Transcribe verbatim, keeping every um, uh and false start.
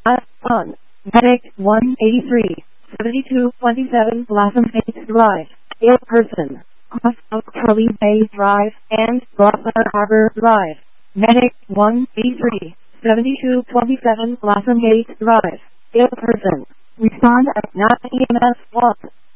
on. Medic one eighty-three, seventy-two twenty-seven Blossom Heights Drive, ill person, cross out Curly Bay Drive and Broadwater Harbor Drive. Medic one eighty-three, seventy-two twenty-seven Blossom Heights Drive, ill person. Respond at nine E M S one.